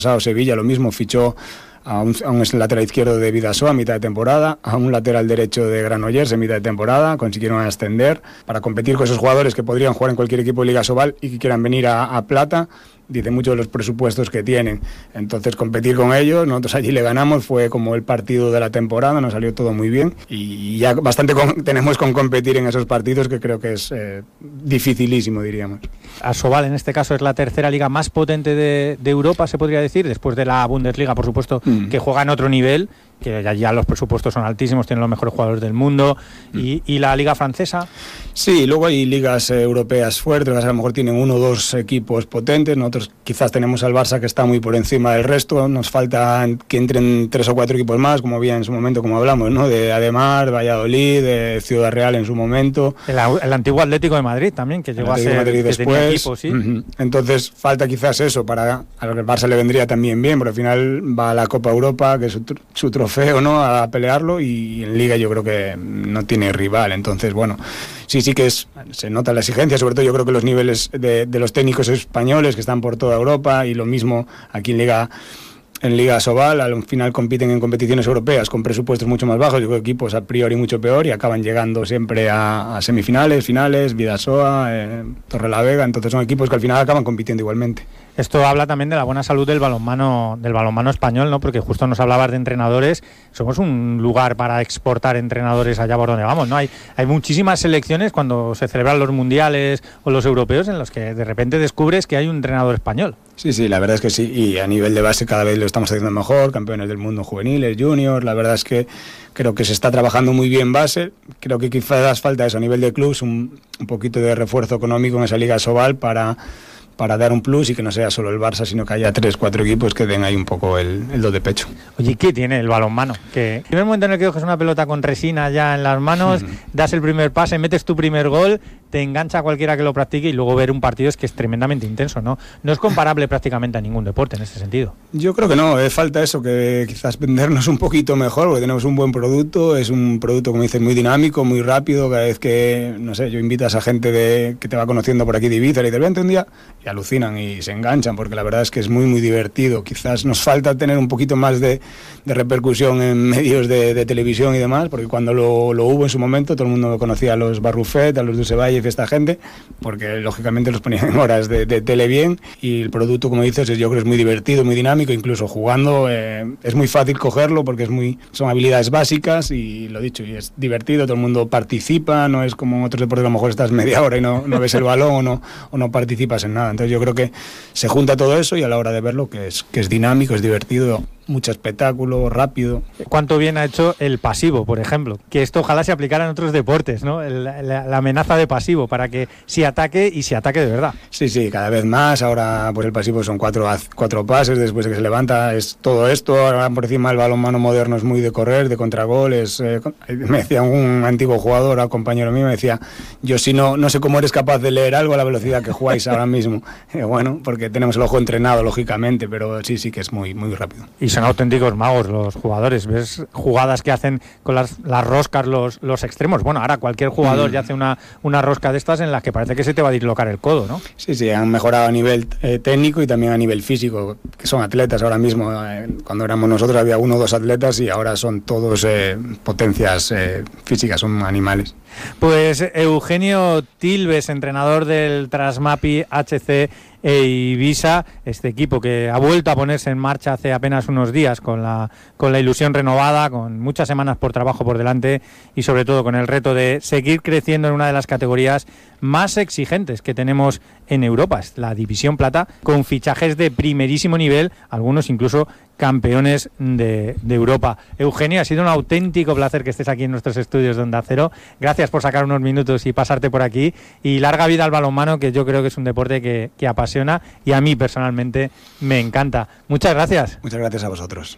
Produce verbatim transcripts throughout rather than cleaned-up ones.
Sevilla lo mismo, fichó a un, a un lateral izquierdo de Bidasoa a mitad de temporada, a un lateral derecho de Granollers en mitad de temporada, consiguieron ascender para competir con esos jugadores que podrían jugar en cualquier equipo de Liga Sobal y que quieran venir a, a Plata. Dice mucho de los presupuestos que tienen, entonces competir con ellos, nosotros allí le ganamos, fue como el partido de la temporada, nos salió todo muy bien y ya bastante con, tenemos con competir en esos partidos, que creo que es eh, dificilísimo, diríamos. Asobal en este caso es la tercera liga más potente de, de Europa, se podría decir, después de la Bundesliga, por supuesto, mm. que juega en otro nivel, que ya, ya los presupuestos son altísimos, tienen los mejores jugadores del mundo, mm. y, y la liga francesa. Sí, luego hay ligas eh, europeas fuertes, a lo mejor tienen uno o dos equipos potentes, nosotros quizás tenemos al Barça que está muy por encima del resto, nos falta que entren tres o cuatro equipos más, como había en su momento, como hablamos, ¿no? De Ademar, Valladolid, de Ciudad Real en su momento. El, el antiguo Atlético de Madrid también, que llegó a ser Madrid que después. Tenía equipo, ¿sí? Uh-huh. Entonces falta quizás eso, para al Barça le vendría también bien, porque al final va a la Copa Europa, que es su, su trofeo, ¿no? A pelearlo, y en Liga yo creo que no tiene rival, entonces bueno, sí, sí que es, se nota la exigencia, sobre todo yo creo que los niveles de, de los técnicos españoles que están por toda Europa, y lo mismo aquí en Liga en Liga Sobal, al final compiten en competiciones europeas con presupuestos mucho más bajos, yo creo que equipos a priori mucho peor, y acaban llegando siempre a, a semifinales, finales, Bidasoa, eh, Torrelavega, entonces son equipos que al final acaban compitiendo igualmente. Esto habla también de la buena salud del balonmano, del balonmano español, ¿no? Porque justo nos hablabas de entrenadores, somos un lugar para exportar entrenadores allá por donde vamos, ¿no? Hay, hay muchísimas selecciones cuando se celebran los mundiales o los europeos en los que de repente descubres que hay un entrenador español. Sí, sí, la verdad es que sí, y a nivel de base cada vez lo estamos haciendo mejor, campeones del mundo juveniles, juniors, la verdad es que creo que se está trabajando muy bien base, creo que quizás falta eso a nivel de clubs, un, un poquito de refuerzo económico en esa Liga Sobal para... para dar un plus y que no sea solo el Barça, sino que haya tres, cuatro equipos que den ahí un poco el, el do de pecho. Oye, ¿qué tiene el balonmano? Que el primer momento en el que coges una pelota con resina ya en las manos, uh-huh. das el primer pase, metes tu primer gol, te engancha a cualquiera que lo practique, y luego ver un partido es que es tremendamente intenso, ¿no? No es comparable prácticamente a ningún deporte en ese sentido. Yo creo que no, eh, falta eso, que quizás vendernos un poquito mejor, porque tenemos un buen producto, es un producto, como dices, muy dinámico, muy rápido, cada vez que, no sé, yo invitas a gente de, que te va conociendo por aquí de Ibiza, y de repente un día, y alucinan y se enganchan, porque la verdad es que es muy, muy divertido. Quizás nos falta tener un poquito más de, de repercusión en medios de, de televisión y demás, porque cuando lo, lo hubo en su momento, todo el mundo conocía a los Barrufet, a los Dusevalle y esta gente, porque lógicamente los ponían en horas de, de tele bien, y el producto, como dices, yo creo que es muy divertido, muy dinámico, incluso jugando eh, es muy fácil cogerlo, porque es muy, son habilidades básicas, y lo dicho, y es divertido, todo el mundo participa, no es como en otros deportes, a lo mejor estás media hora y no, no ves el balón o no, o no participas en nada. Entonces yo creo que se junta todo eso, y a la hora de verlo que es, que es dinámico, es divertido, mucho espectáculo, rápido. ¿Cuánto bien ha hecho el pasivo, por ejemplo? Que esto ojalá se aplicara en otros deportes, ¿no? El, la, la amenaza de pasivo, para que se ataque y se ataque de verdad. Sí, sí, cada vez más. Ahora pues el pasivo son cuatro, cuatro pases, después de que se levanta es todo esto. Ahora por encima el balonmano moderno es muy de correr, de contragoles. Eh, me decía un antiguo jugador, un compañero mío, me decía, yo si no, no sé cómo eres capaz de leer algo a la velocidad que jugáis ahora mismo. Eh, bueno, porque tenemos el ojo entrenado, lógicamente, pero sí, sí que es muy, muy rápido. Y son auténticos magos los jugadores, ves jugadas que hacen con las, las roscas los, los extremos. Bueno, ahora cualquier jugador mm. ya hace una, una rosca de estas en las que parece que se te va a dislocar el codo, ¿no? Sí, sí, han mejorado a nivel eh, técnico y también a nivel físico, que son atletas ahora mismo. Eh, cuando éramos nosotros había uno o dos atletas, y ahora son todos eh, potencias eh, físicas, son animales. Pues Eugenio Tilbes, entrenador del Trasmapi H C e Ibiza, este equipo que ha vuelto a ponerse en marcha hace apenas unos días con la, con la ilusión renovada, con muchas semanas por trabajo por delante, y sobre todo con el reto de seguir creciendo en una de las categorías más exigentes que tenemos en Europa, es la División Plata, con fichajes de primerísimo nivel, algunos incluso campeones de, de Europa. Eugenio, ha sido un auténtico placer que estés aquí en nuestros estudios de Onda Cero. Gracias por sacar unos minutos y pasarte por aquí, y larga vida al balonmano, que yo creo que es un deporte que, que apasiona, y a mí personalmente me encanta. Muchas gracias. Muchas gracias a vosotros.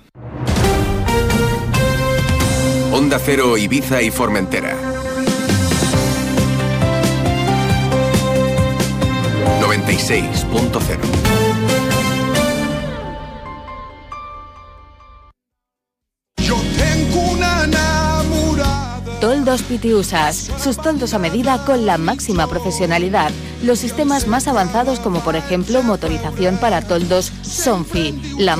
Onda Cero, Ibiza y Formentera. noventa y seis punto cero. Toldos Pitiusas, sus toldos a medida con la máxima profesionalidad. Los sistemas más avanzados, como por ejemplo motorización para toldos Sonfi. La